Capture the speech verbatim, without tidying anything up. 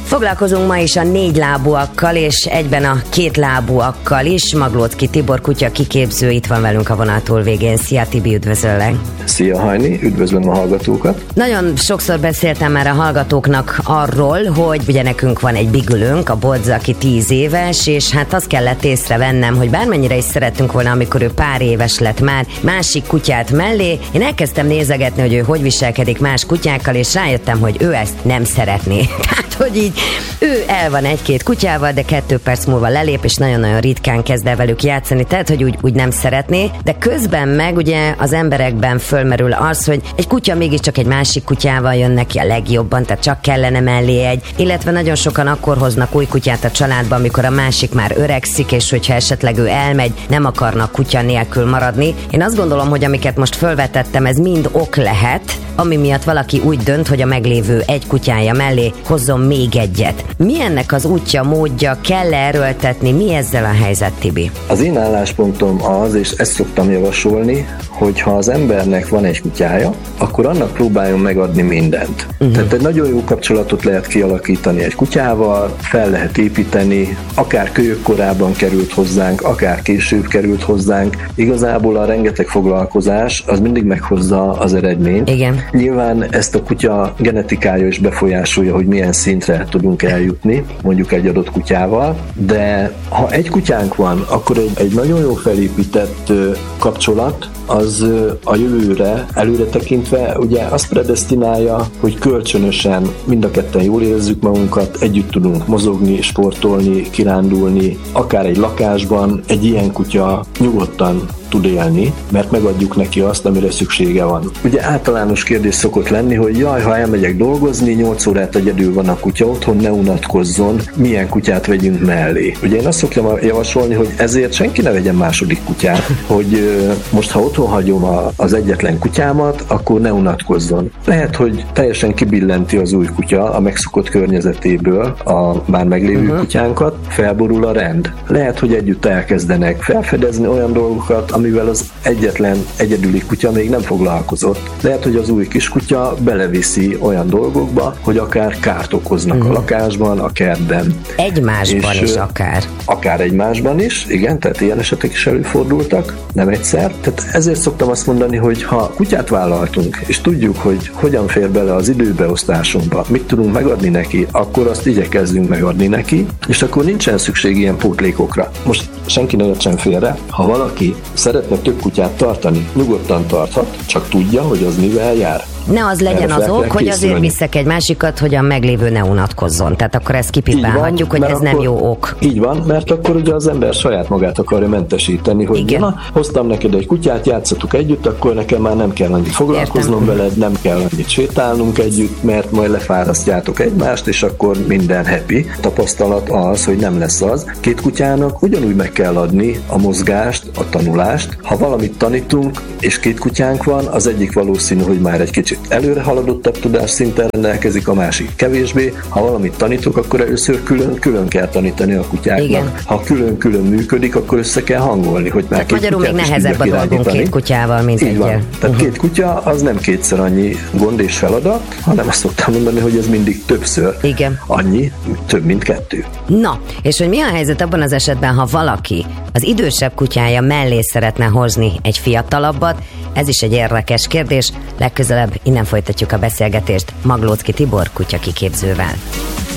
Foglalkozunk ma is a négylábúakkal és egyben a kétlábúakkal is. Maglóczky Tibor kutya kiképző itt van velünk a vonal végén. Szia Tibi, üdvözöllek! Szia Hajni, üdvözlöm a hallgatókat! Nagyon sokszor beszéltem már a hallgatóknak arról, hogy ugye nekünk van egy bigülünk, a Bodza, aki tíz éves, és hát azt kellett észrevennem, hogy bármennyire is szerettünk volna, amikor ő pár éves lett már, másik kutyát mellé, én elkezdtem nézegetni, hogy ő hogy viselkedik más kutyákkal, és rájöttem, hogy ő ezt nem szeretné. Tehát, hogy így ő el van egy-két kutyával, de kettő perc múlva lelép, és nagyon-nagyon ritkán kezd el velük játszani, tehát, hogy úgy, úgy nem szeretné, de közben meg ugye az emberekben fölmerül az, hogy egy kutya mégiscsak egy másik kutyával jön neki a legjobban, tehát csak kellene mellé egy, illetve nagyon sokan akkor hoznak új kutyát a családba, amikor a másik már öregszik, és hogyha esetleg ő elmegy, nem akarnak kutya nélkül maradni. Én azt gondolom, hogy amiket most fölvetettem, ez mind ok lehet, ami miatt valaki úgy dönt, hogy a meglévő egy kutyája mellé hozzon még egyet. Mi ennek az útja, módja, kell erőltetni? Mi ezzel a helyzet, Tibi? Az én álláspontom az, és ezt szoktam javasolni, hogy ha az embernek van egy kutyája, akkor annak próbáljon megadni mindent. Uh-huh. Tehát egy nagyon jó kapcsolatot lehet kialakítani egy kutyával, fel lehet építeni, akár kölyök korában került hozzánk, akár később került hozzánk. Igazából a rengeteg foglalkozás az mindig meghozza az eredményt. Igen. Nyilván ezt a kutya genetikája is befolyásolja, hogy milyen szintre tudunk eljutni, mondjuk egy adott kutyával, de ha egy kutyánk van, akkor egy, egy nagyon jó felépített kapcsolat, az a jövőre előre tekintve ugye azt predesztinálja, hogy kölcsönösen mind a ketten jól érezzük magunkat, együtt tudunk mozogni, sportolni, kirándulni, akár egy lakásban egy ilyen kutya nyugodtan tud élni, mert megadjuk neki azt, amire szüksége van. Ugye általános kérdés szokott lenni, hogy jaj, ha elmegyek dolgozni, nyolc órát egyedül van a kutya otthon, ne unatkozzon, milyen kutyát vegyünk mellé. Ugye én azt szoktam javasolni, hogy ezért senki ne vegyen második kutyát, hogy most ha otthon hagyom a, az egyetlen kutyámat, akkor ne unatkozzon. Lehet, hogy teljesen kibillenti az új kutya a megszokott környezetéből a már meglévő uh-huh. kutyánkat, felborul a rend. Lehet, hogy együtt elkezdenek felfedezni olyan dolgokat, amivel az egyetlen egyedüli kutya még nem foglalkozott. Lehet, hogy az új kiskutya beleviszi olyan dolgokba, hogy akár kárt okoznak uh-huh. a lakásban, a kertben. Egymásban és, is akár. Akár egymásban is, igen, tehát ilyen esetek is előfordultak, nem egyszer. Tehát ezért szoktam azt mondani, hogy ha kutyát vállaltunk, és tudjuk, hogy hogyan fér bele az időbeosztásunkba, mit tudunk megadni neki, akkor azt igyekezzünk megadni neki, és akkor nincsen szükség ilyen pótlékokra. Most senki ne értsen félre, ha valaki szeretne több kutyát tartani, nyugodtan tarthat, csak tudja, hogy az mivel jár. Ne az legyen az ok, hogy azért viszek egy másikat, hogy a meglévő ne unatkozzon. Tehát akkor ezt kipipálhatjuk, hogy ez akkor nem jó ok. Így van, mert akkor ugye az ember saját magát akarja mentesíteni, hogy na, hoztam neked egy kutyát, játszatok együtt, akkor nekem már nem kell annyit foglalkoznom Értem. veled, nem kell annyit sétálnunk együtt, mert majd lefárasztjátok egymást, és akkor minden happy. Tapasztalat az, hogy nem lesz az. Két kutyának ugyanúgy meg kell adni a mozgást, a tanulást. Ha valamit tanítunk, és két kutyánk van, az egyik valószínű, hogy már egy kicsit előre haladottabb tudásszinten rendelkezik, a másik kevésbé. Ha valamit tanítok, akkor először külön-külön kell tanítani a kutyáknak. Igen. Ha külön-külön működik, akkor össze kell hangolni, hogy már két magyarul még nehezebb a dolgunk két kutyával, mint egyel. Tehát uh-huh. két kutya az nem kétszer annyi gond és feladat, hanem azt szoktam mondani, hogy ez mindig többször Igen. annyi, több mint kettő. Na, és hogy mi a helyzet abban az esetben, ha valaki az idősebb kutyája mellé szeretne hozni egy fiatalabbat? Ez is egy érdekes kérdés. Legközelebb innen folytatjuk a beszélgetést Maglóczky Tibor kutyakiképzővel.